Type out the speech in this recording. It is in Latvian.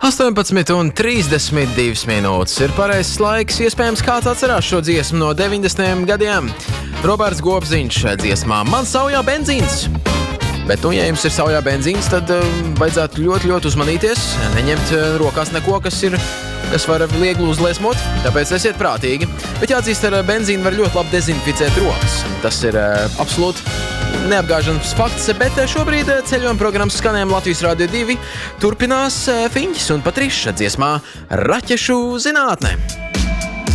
18:32 minūtes ir pareizs laiks. Iespējams, kāds atcerās šo dziesmu no 90. gadiem. Roberts Gobziņš dziesmā Man saujā benzīns. Bet, ja jums ir saujā benzīns, tad vajadzētu ļoti uzmanīties, neņemt rokās neko, kas var viegli uzliesmot, tāpēc esiet prātīgi. Bet jāatzīst, ar benzīnu var ļoti labi dezinficēt rokas. Tas ir absolūti neapgāžams fakts, bet šobrīd ceļojuma programmas skanējuma Latvijas Radio 2 turpinās Fiņģis un Patriša dziesmā Raķešu zinātne.